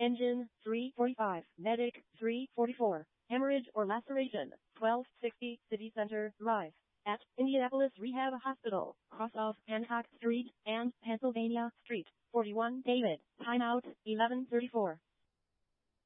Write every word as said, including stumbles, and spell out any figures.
Engine, three forty-five. Medic, three forty-four. Hemorrhage or laceration, twelve sixty City Center Drive. At Indianapolis Rehab Hospital, cross off Hancock Street and Pennsylvania Street. forty-one David. Timeout, eleven thirty-four.